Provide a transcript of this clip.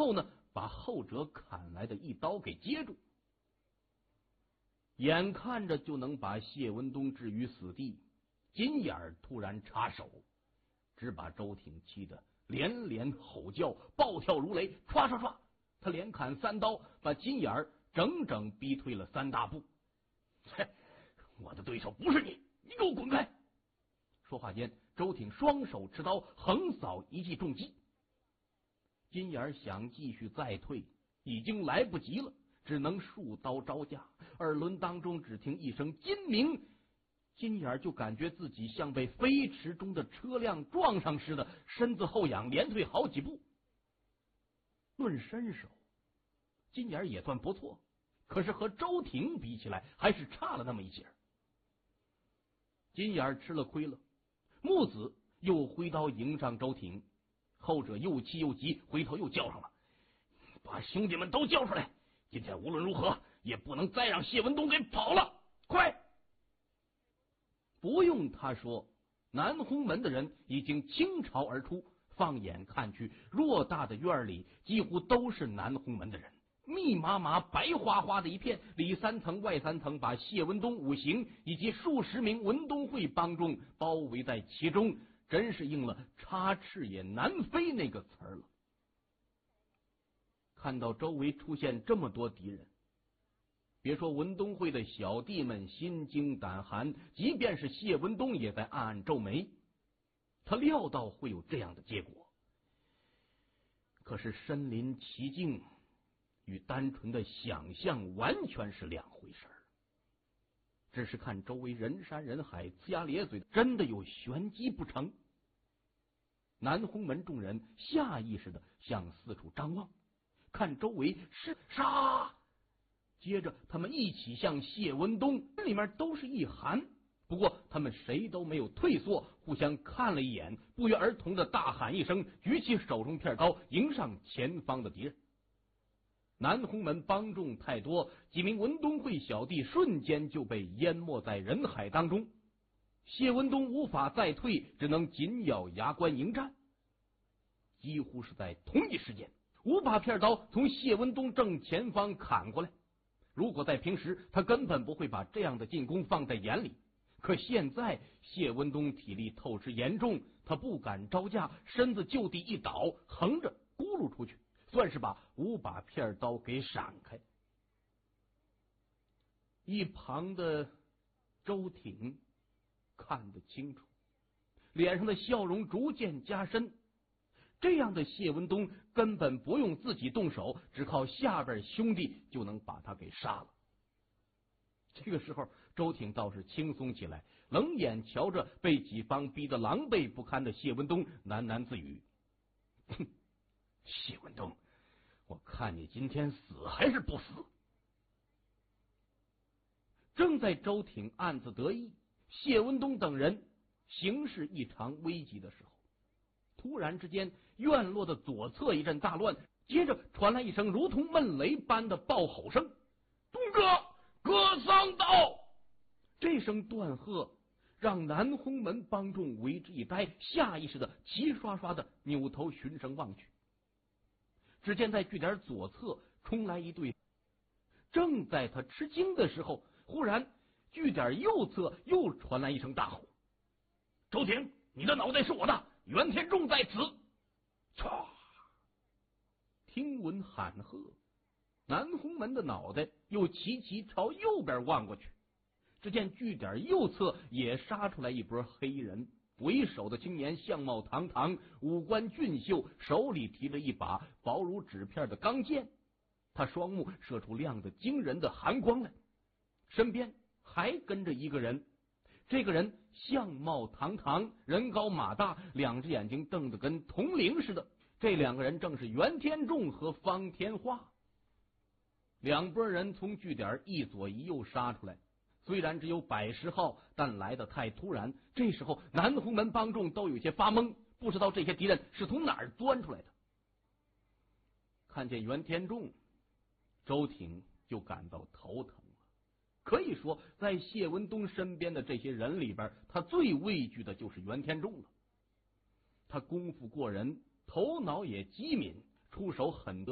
后呢，把后者砍来的一刀给接住。眼看着就能把谢文东置于死地，金眼突然插手，只把周挺气得连连吼叫，暴跳如雷，唰唰唰，他连砍3刀，把金眼整整逼退了3大步。嘿，我的对手不是你，你给我滚开！说话间，周挺双手持刀横扫一记重击。金眼想继续再退，已经来不及了，只能数刀招架。耳轮当中只听一声金鸣，金眼就感觉自己像被飞驰中的车辆撞上似的，身子后仰，连退好几步。论身手，金眼也算不错，可是和周挺比起来，还是差了那么一截。金眼吃了亏了，木子又挥刀迎上周挺，后者又气又急，回头又叫上了：“把兄弟们都叫出来！今天无论如何也不能再让谢文东给跑了！快！”不用他说，南红门的人已经倾巢而出。放眼看去，偌大的院里几乎都是南红门的人，密麻麻白花花的一片，里3层外3层，把谢文东5行以及数十名文东会帮众包围在其中，真是应了插翅也难飞那个词儿了。看到周围出现这么多敌人，别说文东会的小弟们心惊胆寒，即便是谢文东也在暗暗皱眉。他料到会有这样的结果，可是身临其境与单纯的想象完全是两回事儿。只是看周围人山人海，呲牙咧嘴，真的有玄机不成？南红门众人下意识的向四处张望，看周围是杀，接着他们一起向谢文东，里面都是一寒。不过他们谁都没有退缩，互相看了一眼，不约而同的大喊一声，举起手中片刀迎上前方的敌人。南红门帮众太多，几名文东会小弟瞬间就被淹没在人海当中。谢文东无法再退，只能紧咬牙关迎战。几乎是在同一时间，5把片刀从谢文东正前方砍过来。如果在平时，他根本不会把这样的进攻放在眼里。可现在谢文东体力透支严重，他不敢招架，身子就地一倒，横着咕噜出去，算是把5把片刀给闪开。一旁的周挺看得清楚，脸上的笑容逐渐加深。这样的谢文东根本不用自己动手，只靠下边兄弟就能把他给杀了。这个时候周挺倒是轻松起来，冷眼瞧着被己方逼得狼狈不堪的谢文东，喃喃自语：“哼，谢文东，我看你今天死还是不死？”正在周挺暗自得意，谢文东等人形势异常危急的时候，突然之间院落的左侧一阵大乱，接着传来一声如同闷雷般的爆吼声：“东哥，割桑刀！”这声断喝让南红门帮众为之一呆，下意识的齐刷刷的扭头循声望去。只见在据点左侧冲来一队，正在他吃惊的时候，忽然据点右侧又传来一声大吼：“周挺，你的脑袋是我的，袁天仲在此！”唰！听闻喊喝，南红门的脑袋又齐齐朝右边望过去，只见据点右侧也杀出来一波黑人，为首的青年相貌堂堂，五官俊秀，手里提着一把薄如纸片的钢剑，他双目射出亮得惊人的寒光来，身边还跟着一个人。这个人相貌堂堂，人高马大，两只眼睛瞪得跟铜铃似的。这2个人正是袁天仲和方天化。2拨人从据点一左一右杀出来，虽然只有100、10号，但来得太突然。这时候南红门帮众都有些发懵，不知道这些敌人是从哪儿钻出来的。看见袁天仲，周挺就感到头疼了。可以说在谢文东身边的这些人里边，他最畏惧的就是袁天仲了。他功夫过人，头脑也机敏，出手狠得